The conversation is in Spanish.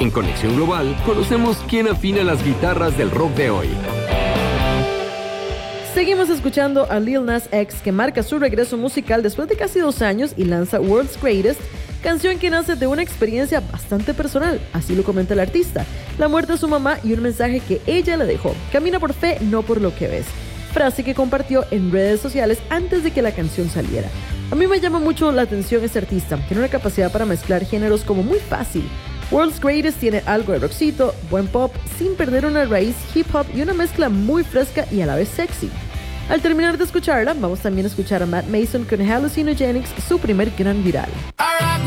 En Conexión Global, conocemos quién afina las guitarras del rock de hoy. Seguimos escuchando a Lil Nas X, que marca su regreso musical después de casi 2 años y lanza World's Greatest, canción que nace de una experiencia bastante personal, así lo comenta el artista: la muerte de su mamá y un mensaje que ella le dejó: camina por fe, no por lo que ves. Frase que compartió en redes sociales antes de que la canción saliera. A mí me llama mucho la atención este artista, tiene una capacidad para mezclar géneros como muy fácil. World's Greatest tiene algo de rockcito, buen pop, sin perder una raíz hip hop y una mezcla muy fresca y a la vez sexy. Al terminar de escucharla, vamos también a escuchar a Matt Mason con Hallucinogenics, su primer gran viral.